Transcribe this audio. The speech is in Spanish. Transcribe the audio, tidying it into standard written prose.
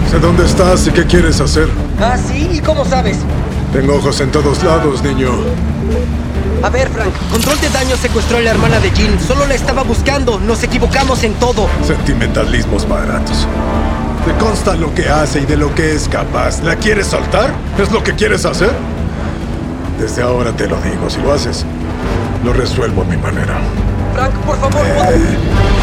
Sé dónde estás y qué quieres hacer. ¿Ah, sí? ¿Y cómo sabes? Tengo ojos en todos lados, niño. A ver, Frank, Control de Daño secuestró a la hermana de Jean. Solo la estaba buscando. Nos equivocamos en todo. Sentimentalismos baratos. Te consta lo que hace y de lo que es capaz. ¿La quieres soltar? ¿Es lo que quieres hacer? Desde ahora te lo digo. Si lo haces, lo resuelvo a mi manera. Frank, por favor,